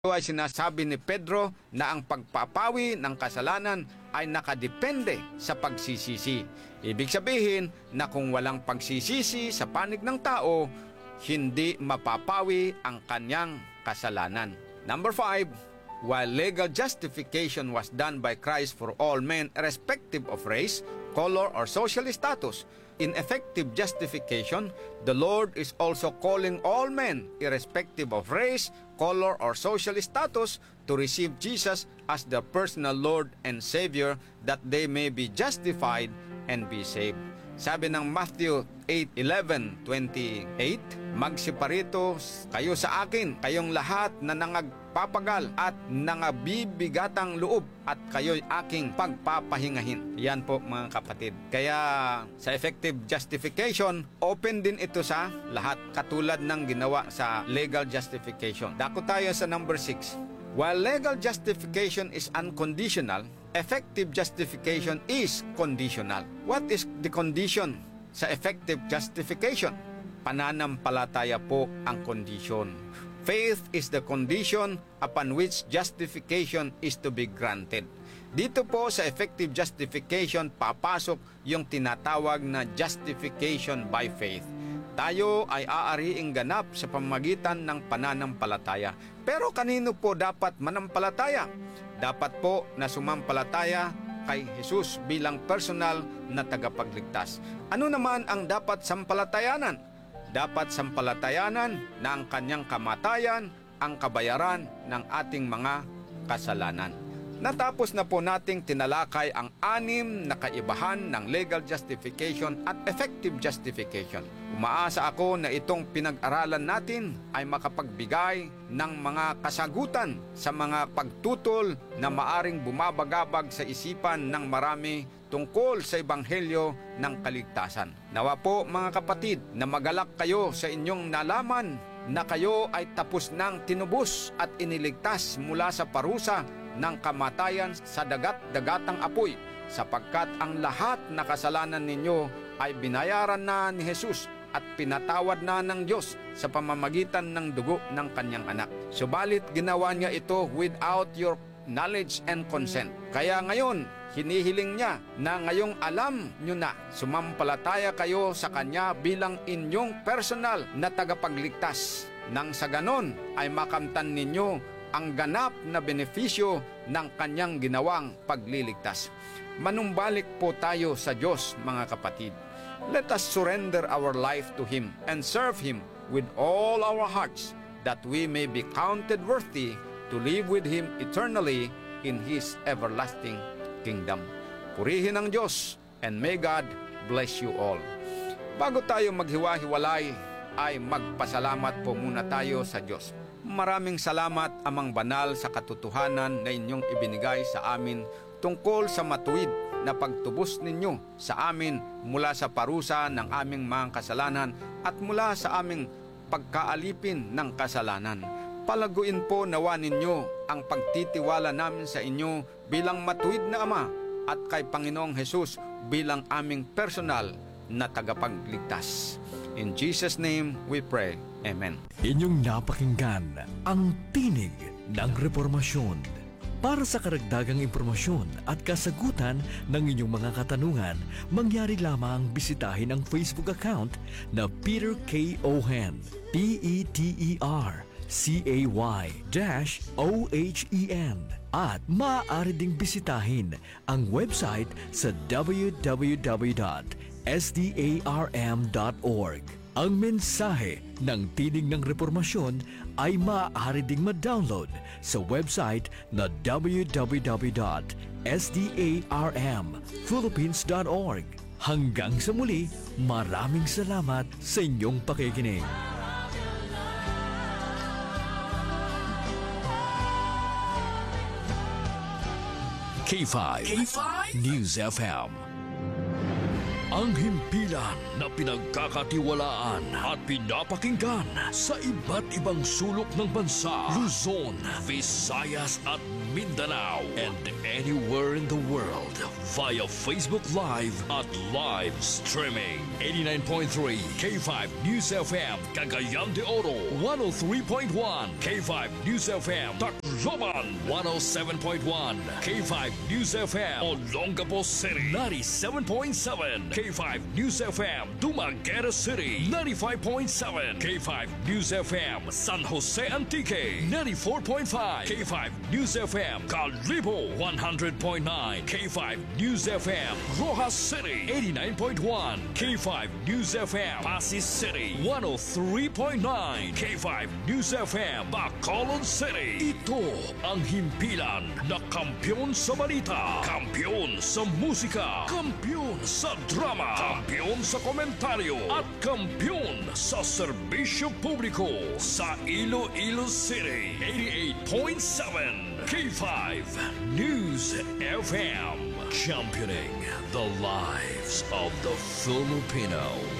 ay sinasabi ni Pedro na ang pagpapawi ng kasalanan ay nakadepende sa pagsisisi. Ibig sabihin na kung walang pagsisisi sa panig ng tao, hindi mapapawi ang kanyang kasalanan. Number 5, while legal justification was done by Christ for all men irrespective of race, color, or social status, in effective justification, the Lord is also calling all men, irrespective of race, color, or social status, to receive Jesus as their personal Lord and Savior, that they may be justified and be saved. Sabi ng Matthew 8:11-28, magsiparito kayo sa akin, kayong lahat na nangagpapagal at nangabibigatang loob, at kayo'y aking pagpapahingahin. Yan po mga kapatid. Kaya sa effective justification, open din ito sa lahat, katulad ng ginawa sa legal justification. Dako tayo sa number 6. While legal justification is unconditional, effective justification is conditional. What is the condition sa effective justification? Pananampalataya po ang condition. Faith is the condition upon which justification is to be granted. Dito po sa effective justification, papasok yung tinatawag na justification by faith. Tayo ay aariing ganap sa pamamagitan ng pananampalataya. Pero kanino po dapat manampalataya? Dapat po na sumampalataya kay Jesus bilang personal na tagapagligtas. Ano naman ang dapat sampalatayanan? Dapat sampalatayanan na ang kanyang kamatayan ang kabayaran ng ating mga kasalanan. Natapos na po nating tinalakay ang 6 na kaibahan ng legal justification at effective justification. Umaasa ako na itong pinag-aralan natin ay makapagbigay ng mga kasagutan sa mga pagtutol na maaring bumabagabag sa isipan ng marami tungkol sa Ebanghelyo ng Kaligtasan. Nawa po mga kapatid na magalak kayo sa inyong nalaman na kayo ay tapos nang tinubos at iniligtas mula sa parusa ng kamatayan sa dagat-dagatang apoy, sapagkat ang lahat na kasalanan ninyo ay binayaran na ni Jesus at pinatawad na ng Diyos sa pamamagitan ng dugo ng kanyang anak. Subalit ginawa niya ito without your knowledge and consent. Kaya ngayon, hinihiling niya na ngayong alam nyo na, sumampalataya kayo sa Kanya bilang inyong personal na tagapagligtas. Nang sa ganon ay makamtan ninyo ang ganap na benepisyo ng Kanyang ginawang pagliligtas. Manumbalik po tayo sa Diyos mga kapatid. Let us surrender our life to Him and serve Him with all our hearts, that we may be counted worthy to live with Him eternally in His everlasting kingdom. Purihin ang Diyos, and may God bless you all. Bago tayo maghiwa-hiwalay, ay magpasalamat po muna tayo sa Diyos. Maraming salamat, Amang Banal, sa katotohanan na inyong ibinigay sa amin tungkol sa matuwid na pagtubos ninyo sa amin mula sa parusa ng aming mga kasalanan at mula sa aming pagkaalipin ng kasalanan. Palaguin po nawa ninyo ang pagtitiwala namin sa inyo bilang matuwid na Ama at kay Panginoong Hesus bilang aming personal na tagapagligtas. In Jesus' name we pray. Amen. Inyong napakinggan ang Tinig ng Reformasyon. Para sa karagdagang impormasyon at kasagutan ng inyong mga katanungan, mangyari lamang bisitahin ang Facebook account na Peter K. Ohen, PETERCAY-OHEN, at maaari ding bisitahin ang website sa www.sdarm.org. Ang mensahe ng Tinig ng Reformasyon ay maaari ding ma-download sa website na www.sdarmphilippines.org. Hanggang sa muli, maraming salamat sa inyong pakikinig. K5 News FM. Ang himpilan na pinagkakatiwalaan at pinapakinggan sa iba't ibang sulok ng bansa, Luzon, Visayas at Mindanao, and anywhere in the world via Facebook Live at live streaming. 89.3 K5 News FM Cagayan de Oro, 103.1 K5 News FM Tacloban, 107.1 K5 News FM Olongapo City, 97.7 K5 News FM Dumaguete City, 95.7 K5 News FM San Jose Antique, 94.5 K5 News FM Calibo, 100.9 K5 News FM Rojas City, 89.1 K5 News FM Pasig City, 103.9 K5 News FM Bacolod City. Ito ang himpilan na kampiyon sa balita, kampiyon sa musika, kampiyon sa drama, kampiyon sa komentaryo at kampiyon sa serbisyo publiko sa Iloilo City. 88.7 K5 News FM, championing the lives of the Filipino.